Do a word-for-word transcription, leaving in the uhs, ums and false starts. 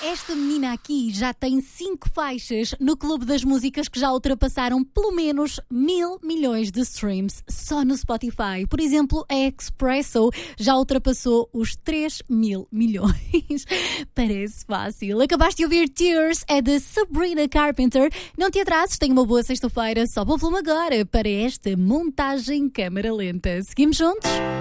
esta menina aqui já tem cinco faixas no Clube das Músicas que já ultrapassaram pelo menos mil milhões de streams só no Spotify. Por exemplo, a Expresso já ultrapassou os três mil milhões. Parece fácil. Acabaste de ouvir Tears, é de Sabrina Carpenter. Não te atrases, tenha uma boa sexta-feira. Sobe o volume agora para esta montagem câmara lenta. Seguimos juntos?